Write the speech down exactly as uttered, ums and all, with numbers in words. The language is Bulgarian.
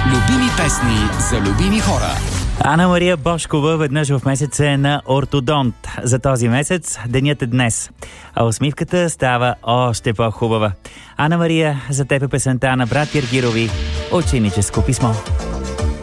Любими песни за любими хора. Ана Мария Бошкова веднъж в месец е на ортодонт. За този месец денят е днес. А усмивката става още по-хубава. Ана Мария, за теб е песента на брат Гергирови. Ученическо писмо.